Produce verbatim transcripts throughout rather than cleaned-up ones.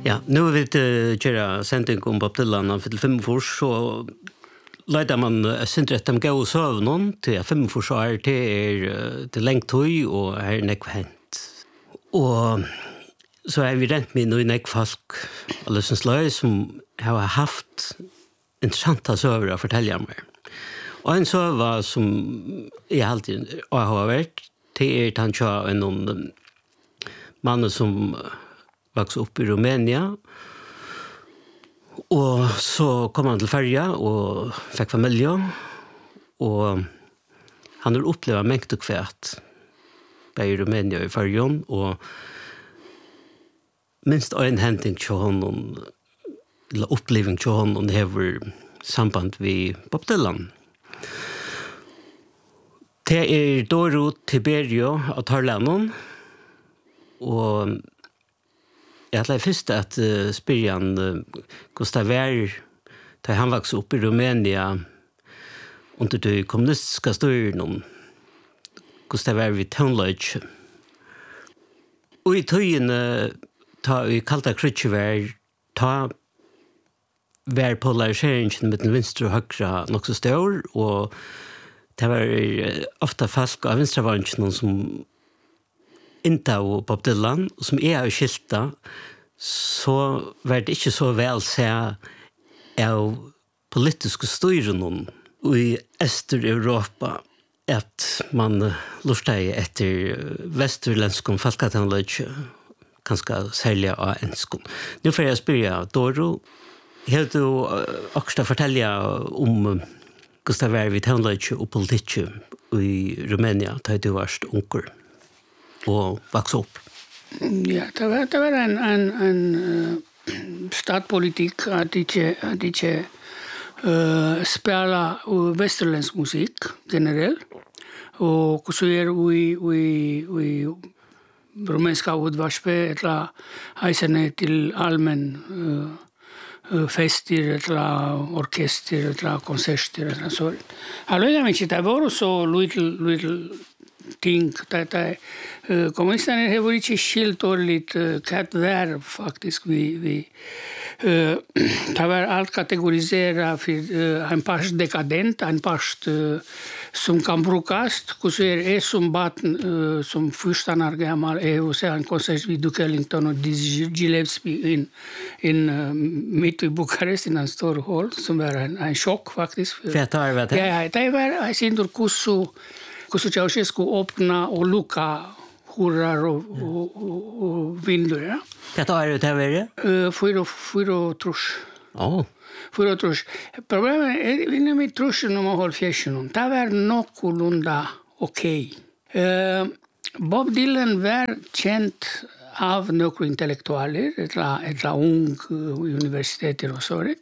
Ja, nu har vi uh, gjort sending om Bob Dylan för fem år så leder man uh, sindre at de gav søvnen til fem år år til er til lengt høy og her nekv hent. Og så er vi rent med noen nekv folk alle som sløy som har haft interessante søver å fortelle meg. Og en søver som jeg alltid har vært til er tanke en noen mannen som vokste opp i Rumænia. Og så kom han til Färja og fikk familie. Og han har opplevd mengd og kvært i Rumænia og i Färja. Og minst en hending til honom, eller oppleving til honom, hever samband vi Bob Dylan. Det er Doro Tiberio av Tarlanon. Og jeg hadde først at uh, spyrre han uh, hvordan det var da han vokste opp i Rumænia under de kommunistiske styren hvordan det var ved Tønløg. Og i tøyene ta i kalta krutje var ta var polariseringen med den vinstre og høyre nok så stor, og det var uh, ofte folk av venstrevaransjen som inte av Bob Dylan, som är av skilta, så var det inte så väl se av politiska styren i Östeuropa att man lustar efter västerländsk folkatanlöj ganska sälja av enskon. Nu får jag spyrja, Doro, har du också fortälja om Gustav var vid tanlöj och politik i Rumänien, där du varst unker og vokse opp? Ja, det var, det var en, en, en uh, statspolitik at ikke, at ikke uh, spela vesterländsk musik generellt. Og så er vi, vi, vi rumænska udvarspe, eller hejserne til allmän uh, fester, eller orkester, eller konserter, eller så. Allora, det var så little, little ting, det er uh, kommunisterne har ikke skilt ordentligt uh, hva det var faktisk vi, vi uh, det var alt kategoriseret for uh, en past dekadent, en past uh, som kan brukes, så er det som baten uh, som første år gammel er å se en konsert vid Duke Ellington og Dizzy Gillespie in, in uh, midt i Bukarest i en stor hall, som var en, en sjokk faktisk. For jeg tar det? Ja, det var jeg synes hvordan Hvordan Ceausescu åpna og lukka hurrar og, og, og, og vinduer. Ja. Hva er det til å være? Uh, fyra, fyra trus. Oh. Fyra trus. Problemet er, innom i trusen om å holde fjesjen, det var noenlunda ok. Uh, Bob Dylan var kjent av noen intellektualer, etter, etter ung uh, universiteter og sånt.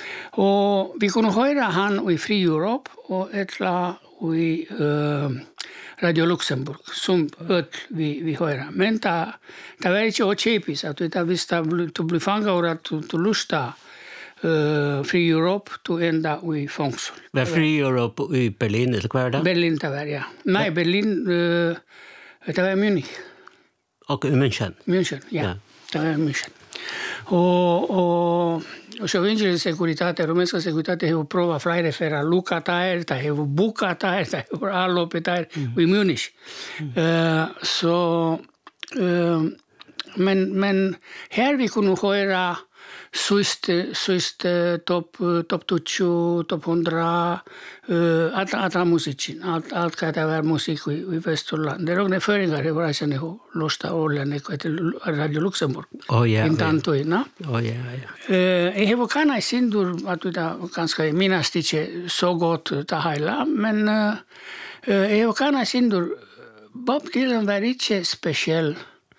Og vi kunne høre han i Fri Europe, og etter i uh, Radio Luxemburg, som öll vi, vi hører. Men det, det var ikke åkjepis, at det visste at du ble fanget over at du, du lusta uh, Fri Europe, du enda i fangsel. Var Fri Europe i Berlin, eller hva er det? Berlin det var, ja. Nei, Berlin, uh, det var Munich. Og i München? München, ja. ja. Det var München. Og, og Og så vinner det sekuritate, rumænska sekuritate har prøvet flere for å lukke der, det har buket der, det har anløpet der i Munich. Mm. Uh, så, uh, men, men her vi kunne høre siste, siste topp top tjugo, topp hundra, uh, alt, alt musikken, alt, alt hva det var musikk i, i Vesterland. Det er også føringer, det var ikke noe løst av årene til Radio Luxemburg. Å, ja. Intanto, ja. Å, ja, ja. Uh, jeg har kanskje sindur, at det kanskje minnes ikke så godt det hele, men uh, jeg har kanskje sindur, Bob Dylan var ikke spesiell.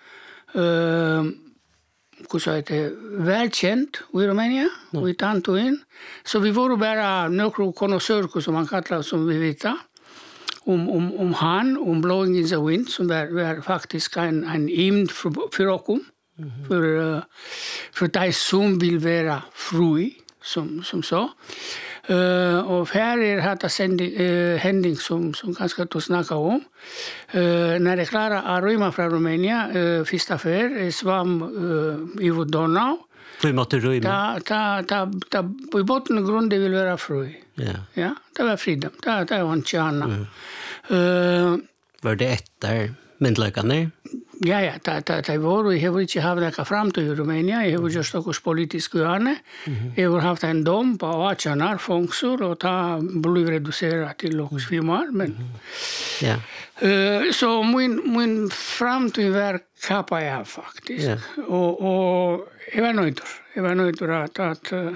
Uh, Hvordan er det velkjent i Rumænia, og i Tantoin. Så vi var bare noen konnoissører, som man kallar, som vi vet, om, om, om han, om Blowing in the Wind, som var, var faktisk en, en imd for, for oss, mm-hmm. for, uh, for de som vil være fri, som, som så. Uh, og her er dette sending, uh, hending som, som kanskje du snakker om. Uh, når jeg klarer å rømme fra Rumænia, uh, første før, jeg svam uh, i Donau, För måste rymma. Ta ta ta ta på botten grund det vill vara fri. Ja. Ja, det var freedom. Det det var inte annat. Eh Var det ett där myndläggarna? ja, ja, ta ta ta var och jag har inte haft några framtid i Rumänien. Jag har just något politiskt görande. Jag har haft en dom på arton år fängelse och ta blev reducerat till några fem år, men Ja. Uh, så min, min framtid var kappa jag faktiskt. Ja. Och, och jag var nöjd. Jag var nöjd att, att uh,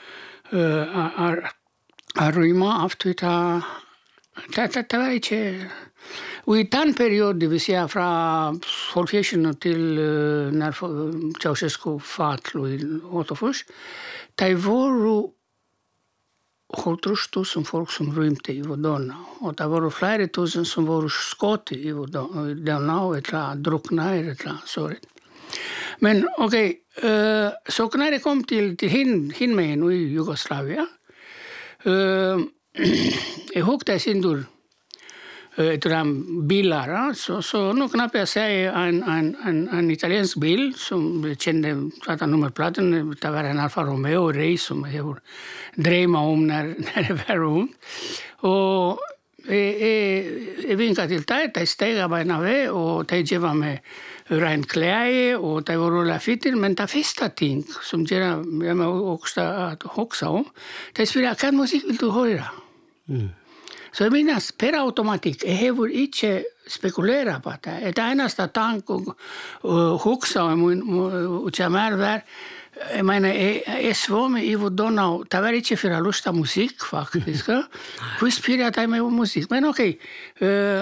uh, att, att rymma av det. Det var inte... Och i den period, det vill säga från halvfjerdsene till uh, när Ceausescu fall i återförs, det var hundra tusen folk som rymte i Vodona. Och det var flera tusen som var skott i Vodona och ett druckna eller så. Men okej, okay, uh, så när det kom till, till hin, hinmen i Jugoslavien, uh, jag hukte sin dur ett ram bilar, så, så nu knappt jag säga en, en, en, en italiensk bil som kände att nummerplaten, det var en Alfa Romeo Race som jag drömde om när, när det var ung. Och jag vinkade till det, det steg av en av och det gav mig ren kläder och det var rulla fitter, men det första ting som jag mig också att huxa om, det spelade, kan musik vill du höra? Mm. Så jag minns per automatik, jag har inte spekulerat på det. Det enaste tanke och huxa om jag mer var, jag menar, jag svår med Ivo Donau, det var inte för att lusta musik faktiskt. Hur spelar det med musik? Men okej, okay,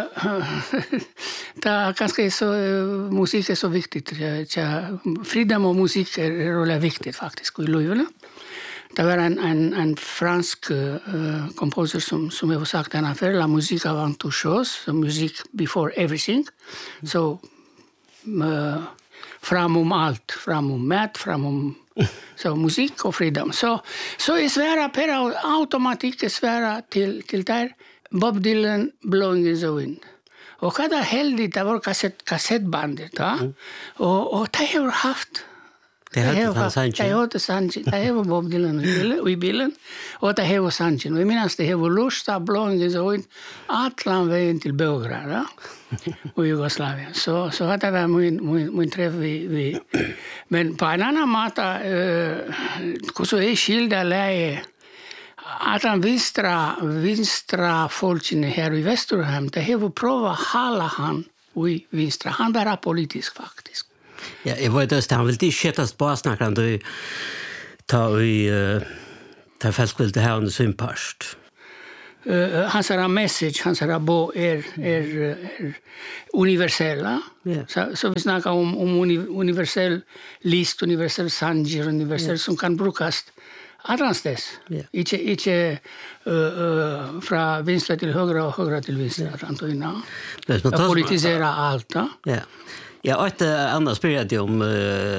det kanske är så, musik är så viktigt. Freedom och musik är viktigt faktiskt i Louisville. Det var en, en, en fransk uh, komposer som, som jag har sagt en affär, la musique avant toute chose, so musik before everything. Mm. Så uh, fram om allt, fram om mat, fram om så musik och freedom. Så, så är svära per automatik är svära till, till där Bob Dylan, Blowing in the Wind. Och hade heldigt, det var kassett, kassettbandet. Ja? Mm. Och, och det har haft... Det hade han Sanchin. Det hade Sanchin. Det var Bob Dylan i bilen. Och det var Sanchin. Och jag minns det var lusta, Blowing in the Wind, allan vägen till Beograd, ja? Och Jugoslavien. Så, så det var min, min, min träff vi, vi. Men på en annan mata, uh, så är skilda läge, att han vinstra, vinstra folken här i Västerhem, det har provat hålla han i vinstra. Han var politisk faktiskt. Ja, jag vet att han vill inte skötas på snackaren då ta i ta fast vill det här under sin past. Uh, hans message, hans bo är, är, är universella. Yeah. Så, så vi snackar om, om universell list, universell sanger, universell yeah. som kan brukas annanstans. Yeah. Inte, inte uh, uh, från vänstra till högra och högra till vänstra. Yeah. Att politisera allt. Ja. Yeah. Ja, ett annat spel jag om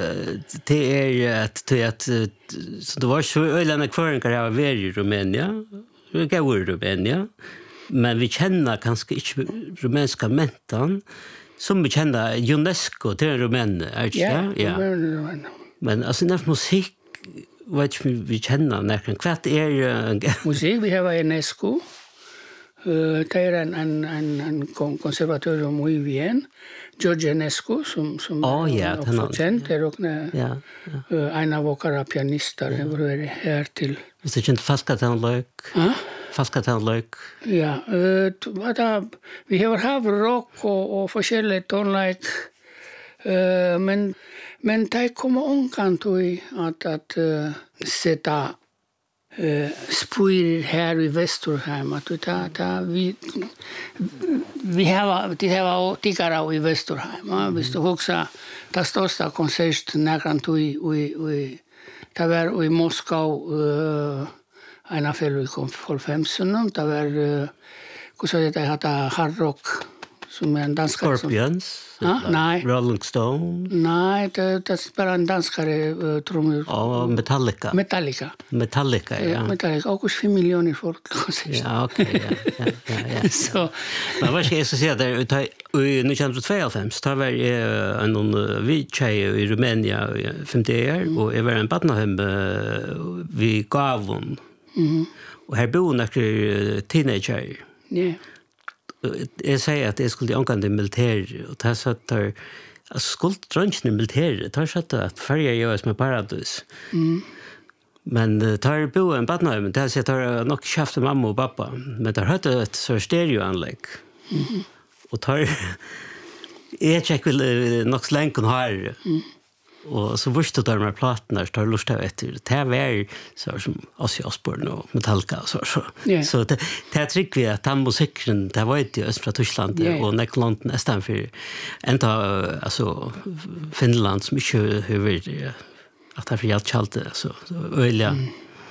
det är att det att så det var så öarna kvarnar av var i Rumänien. Det går i Rumänien. Men vi känner kanske inte rumänska mentan som vi känner UNESCO till Rumänien, är det ja, ja. Men alltså när musik vad vi känner när kan kvart är musik vi har UNESCO. Det är en, en, en, en konservatorium i Wien, George Enescu, som, som oh, ja, är också känd. Och ja, ja. En av våra pianister har varit här till. Visst är det inte Faskatänlök? Ja? Faskatänlök? Ja, uh, vi har haft rock och, och forskjellig tonlek, uh, men, men det kommer omkant i att, att uh, sätta Uh, spyr här i Västerhem att ta, ta, vi, vi har det har tickare i Västerhem. Mm. Visst du också ta största konsert näkant i i i det var i Moskva uh, en affär i kom för femton det var uh, hur så det hade hard rock som är en danskare. Scorpions? Ja, nej. Rolling Stone? Nej, det, det är bara en danskare uh, trummor. Ja, Metallica. Metallica. Metallica, ja. Metallica, och fem miljoner folk. Ja, okej, ja. ja, ja, ja. Så. Men vad ska jag säga där? I nittonhundratvåogfem, då var jag en vidtjej i Rumänien i femtio år, och jag var en badnahem vid Gavon. Mm. Och här bor några teenager. Ja. Jag säger att jag skulle åka till militär, och det så att där skulle drönchen i militär, det så att färja gör som paradis. Mm. Men tar bo en badnahem, det så tar nog skaft mamma och pappa, men där hade ett så stereoanlägg. Mm. Och tar jag checkar nog slänken här. Mm. Och så visste de här plattorna så tar lust av efter. Det här var så som Ozzy Osbourne och Metallica och så. Så, yeah. så det, det tycker vi att den musiken, det var inte öst från Tyskland yeah. och Nekland nästan för ända alltså Finland som inte huvud att det är för hjälpt allt så öliga. Mm.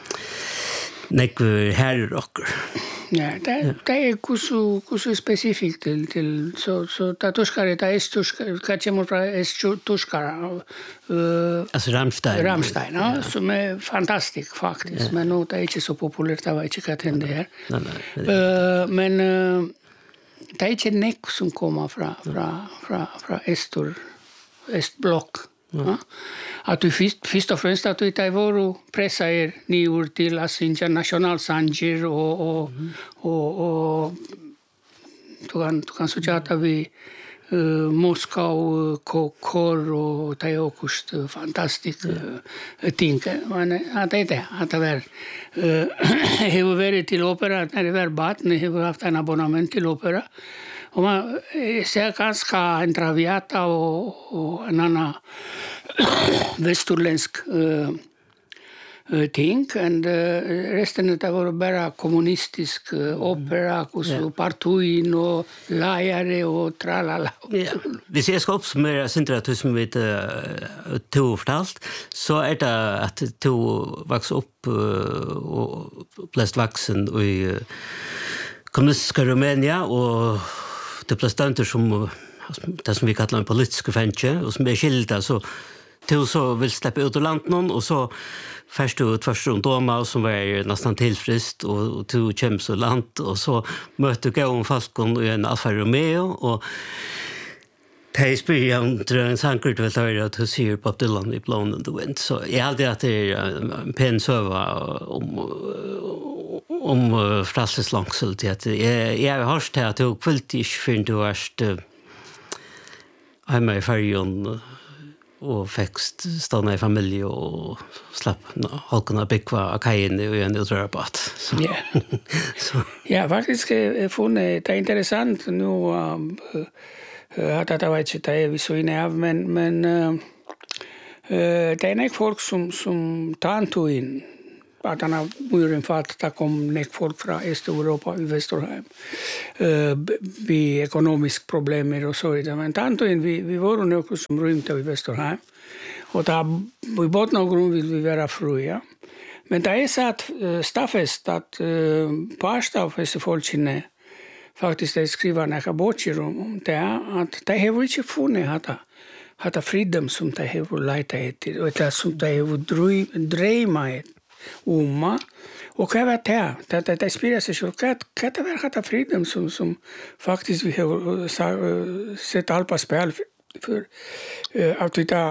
Nekv herrocker. Ja, det, det är kusu kusu specifikt till till så så ta tuskare ta är tuskare kanske mot är tuskare. Uh, alltså Rammstein. Rammstein, ja, ja. Som är fantastiskt faktiskt, ja. Men nu det är inte så populärt det var inte kan hända här. Nej, nej. Uh, men uh, det är inte näck som kommer från från från från Estor Estblock. Ja. Att du först först och främst att du tar våru pressa er nior till as international sanger och och mm. och och du kan du kan så att vi uh, Moskau kor och tajokust fantastiskt uh, ting men att det att det var hur var till opera när det var bat när det var haft en abonnemang till opera. Och man ser ganska en Traviata och, och en annan västerländsk uh, uh, ting. Och uh, resten det var bara kommunistisk uh, opera, och så yeah. Partuin och lajare och tralala. Yeah. Hvis jeg skal oppsummere Sintra som vi uh, tog fortalt, så er det at tog vokste opp uh, og blest vaksen i uh, kommunistiska Rumänien, og det blev stanter som det som vi kallar en politisk fänge och som är skilda så till så vill släppa ut ur landet och så först ut först runt om som var nästan tillfrist och till Champs och land och så mötte jag om Falcon i en Alfa Romeo och det spelar en sankert väl där att du ser Bob Dylan i Blown in the Wind så jag hade att det är en pen server om om uh, fralses langsel till att jag jag har hört att jag kvällt inte för du varst uh, hemma i färjan och fäxt stanna i familj och slapp halkarna bäckva av kajen i en utrörbat. Så. Yeah. så. Ja, faktiskt jag funnit det är intressant nu um, uh, att det var inte det vi så inne av men men uh, uh, det är inte folk som som tar in att han har muren för att det kom nek folk från Östeuropa i Västerheim. Uh, vi ekonomisk problem och så vidare. Men tanto in vi vi var nog som rymte i Västerheim. Och där vi bort någon grund vill vi vara fria. Men det är så att uh, staffest att uh, påstaffest i folksinne faktiskt det skriver några böcker om det att det har inte funnits att att freedom som det har leitat till och det som det har drömma Umma och vad var det? Det det det spelar sig själv kat kat det var det freedom som som faktiskt vi har sett alpa spel för att det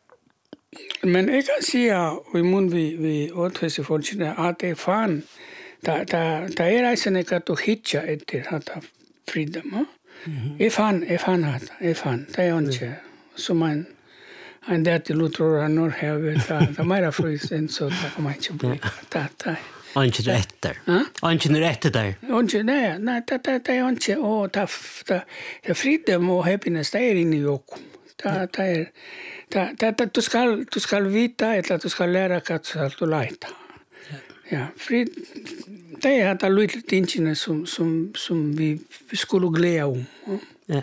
men jag kan säga i mun vi vi åt fortune att det fan där där där är det sen att hitcha efter att freedom. Är fan är fan att är fan det är inte så man and that the Luther and nor have it the mera frus and so that might be that that Anche rätter. Anche rätter där. Anche nej, nej det det det anche och ta det freedom och happiness där inne i och ta ta är ta ta du ska du ska vita eller du ska lära att du lite. Ja, frid det är att lite tingen som som som vi skulle glädja om. Ja.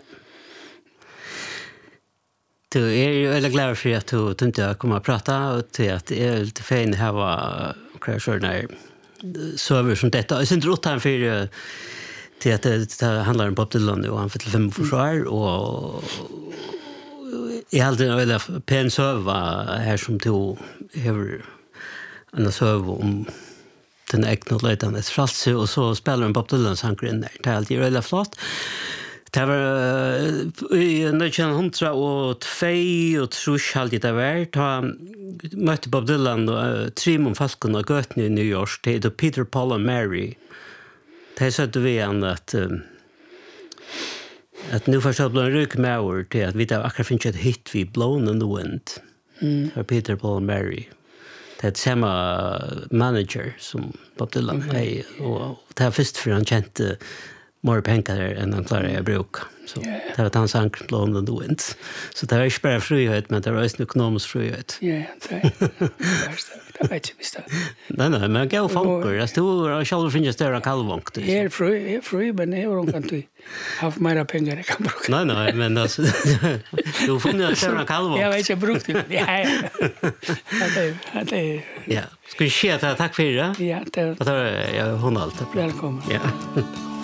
Du är ju väldigt glad för att du tänkte komma och prata och till att det är lite fin här var kreationer server som detta. Jag syns rotan för till att det, det handlar om Bob Dylan nu, och han fyller fem år och jag hade en väldigt pen söva här som tog över en söva om den egna löjtan ett fralse, och så spelar en Bob Dylan-sanger in där. Det är alltid väldigt flott. Det var i nittonhundraåttiotvå och trus halvt det var, ta mötte Bob Dylan och Trimon Falcon och Götny i New York, det är Peter, Paul och Mary. Det sa du igen att att nu förstår blir en ryck med år till att vi där akkurat finns ett hit vid Blown in the Wind. Mm. För Peter, Paul och Mary. Det är ett samma manager som Bob Dylan mm. är, och det är först för han kände mer pengar än han klarar att bruka. Så yeah. Det var hans ankr Blown in the Wind. Så det var inte bara frihet, men det var också en ekonomisk frihet. Ja, det är det. Vet jag visst. Nej, nej, men gå funker. Jag stod och själv finns större kalvångt. Jag är fri, jag är fri, men jag har inte haft mer pengar jag kan bruka. Nej, nej, men alltså, du får inte större kalvångt. Jag vet, jag brukar det. Ja, ja. Det ja. Ska vi se att tack för det? Ja, det är... Jag har allt. Välkommen. Ja.